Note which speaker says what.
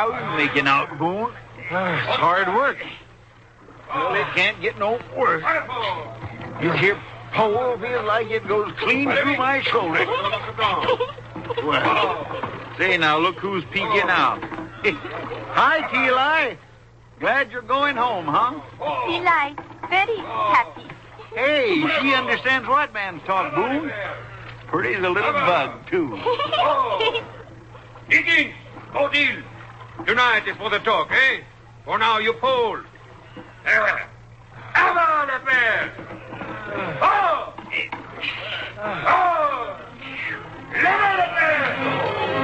Speaker 1: How you making out, Boone?
Speaker 2: It's hard work.
Speaker 1: Well, it can't get no worse. You hear pole feels like it goes clean through my shoulder. Well, say now, look who's peeking out. Hi, Eli. Glad you're going home, huh?
Speaker 3: Eli, very happy.
Speaker 1: Hey, she understands white man's talk, Boone. Pretty as a little bug, too.
Speaker 4: Higgins, Odile. Tonight is for the talk, eh? For now, you pole. Avant la paix! Oh! Oh! Levez la